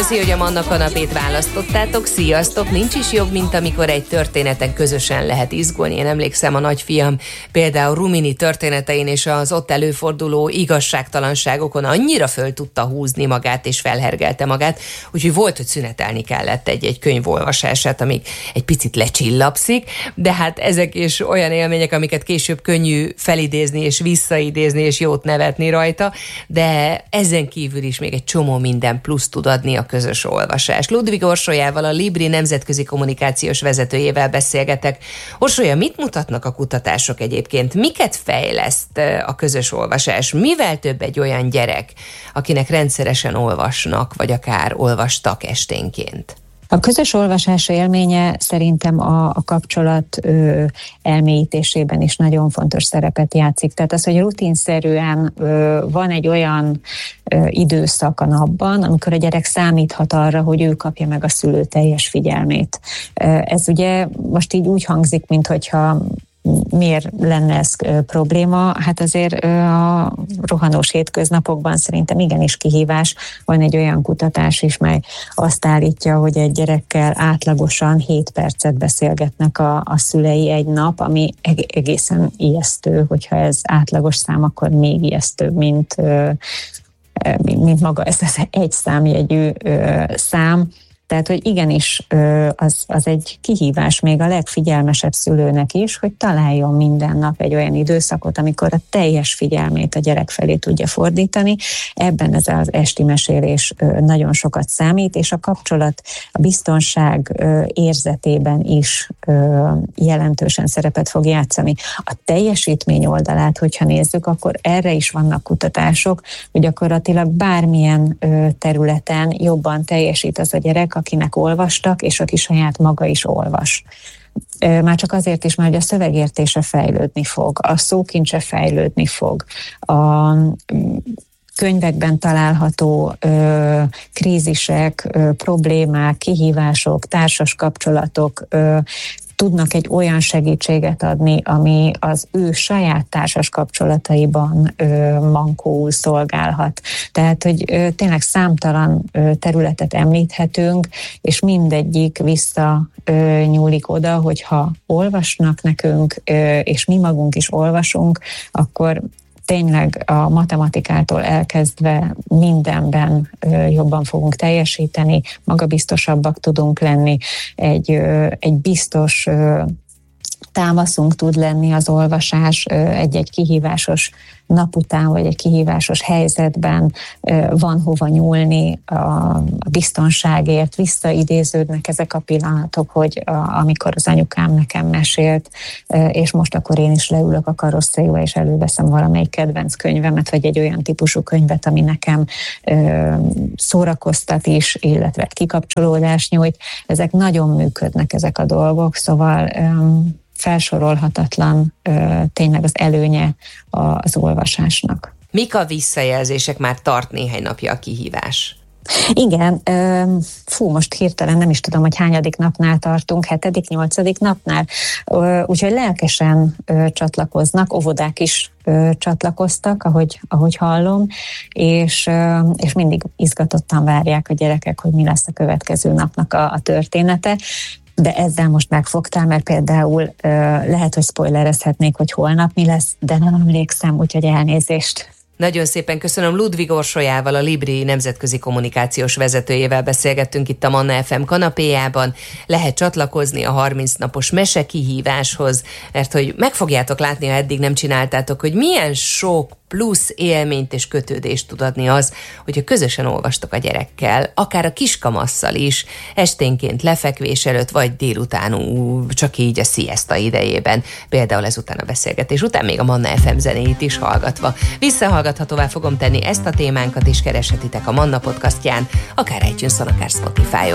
Köszi, hogy a Manna kanapét választottátok. Sziasztok! Nincs is jobb, mint amikor egy történeten közösen lehet izgulni. Én emlékszem a nagyfiam például Rumini történetein és az ott előforduló igazságtalanságokon annyira föl tudta húzni magát és felhergelte magát, úgyhogy volt, hogy szünetelni kellett egy könyvolvasását, amíg egy picit lecsillapszik, de hát ezek is olyan élmények, amiket később könnyű felidézni és visszaidézni és jót nevetni rajta, de ezen kívül is még egy csomó minden plusz tud adni a közös olvasás. Ludvig Orsolyával, a Libri nemzetközi kommunikációs vezetőjével beszélgetek. Orsolya, mit mutatnak a kutatások egyébként? Miket fejleszt a közös olvasás? Mivel több egy olyan gyerek, akinek rendszeresen olvasnak, vagy akár olvastak esténként? A közös olvasás élménye szerintem a kapcsolat elmélyítésében is nagyon fontos szerepet játszik. Tehát az, hogy rutinszerűen van egy olyan időszak a napban, amikor a gyerek számíthat arra, hogy ő kapja meg a szülő teljes figyelmét. Ez ugye most így úgy hangzik, minthogyha miért lenne ez probléma? Hát azért a rohanós hétköznapokban szerintem igenis kihívás. Van egy olyan kutatás is, mely azt állítja, hogy egy gyerekkel átlagosan 7 percet beszélgetnek a szülei egy nap, ami egészen ijesztő, hogyha ez átlagos szám, akkor még ijesztőbb, mint maga ez egy számjegyű szám. Tehát, hogy igenis az egy kihívás még a legfigyelmesebb szülőnek is, hogy találjon minden nap egy olyan időszakot, amikor a teljes figyelmét a gyerek felé tudja fordítani. Ebben ez az esti mesélés nagyon sokat számít, és a kapcsolat a biztonság érzetében is jelentősen szerepet fog játszani. A teljesítmény oldalát, hogyha nézzük, akkor erre is vannak kutatások, hogy gyakorlatilag bármilyen területen jobban teljesít az a gyerek, akinek olvastak, és aki saját maga is olvas. Már csak azért is, mert a szövegértése fejlődni fog, a szókincse fejlődni fog, a könyvekben található krízisek, problémák, kihívások, társas kapcsolatok tudnak egy olyan segítséget adni, ami az ő saját társas kapcsolataiban mankóul szolgálhat. Tehát, hogy tényleg számtalan területet említhetünk, és mindegyik visszanyúlik oda, hogyha olvasnak nekünk, és mi magunk is olvasunk, akkor tényleg a matematikától elkezdve mindenben jobban fogunk teljesíteni, magabiztosabbak tudunk lenni, egy biztos támaszunk tud lenni az olvasás egy kihívásos nap után, vagy egy kihívásos helyzetben, van hova nyúlni a biztonságért, visszaidéződnek ezek a pillanatok, hogy amikor az anyukám nekem mesélt, és most akkor én is leülök a karosszékba, és előveszem valamelyik kedvenc könyvemet, vagy egy olyan típusú könyvet, ami nekem szórakoztat is, illetve kikapcsolódást nyújt. Ezek nagyon működnek, ezek a dolgok, szóval felsorolhatatlan tényleg az előnye az olvasásnak. Mik a visszajelzések? Már tart néhány napja a kihívás. Igen, most hirtelen nem is tudom, hogy hányadik napnál tartunk, 7., 8. napnál, úgyhogy lelkesen csatlakoznak, óvodák is csatlakoztak, ahogy hallom, és mindig izgatottan várják a gyerekek, hogy mi lesz a következő napnak a története. De ezzel most megfogtál, mert például lehet, hogy spoilerezhetnék, hogy holnap mi lesz, de nem emlékszem, úgyhogy elnézést. Nagyon szépen köszönöm. Ludvig Orsolyával, a Libri nemzetközi kommunikációs vezetőjével beszélgettünk itt a Manna FM kanapéjában. Lehet csatlakozni a 30 napos mesekihíváshoz, mert hogy meg fogjátok látni, ha eddig nem csináltátok, hogy milyen sok plusz élményt és kötődést tud adni az, hogyha közösen olvastok a gyerekkel, akár a kiskamasszal is, esténként lefekvés előtt, vagy délután csak így a siesta idejében, például ezután a beszélgetés után, még a Manna FM zenéit is hallgatva. Visszahallgathatóvá fogom tenni ezt a témánkat, és kereshetitek a Manna podcastján, akár iTunes-on, akár Spotify-on.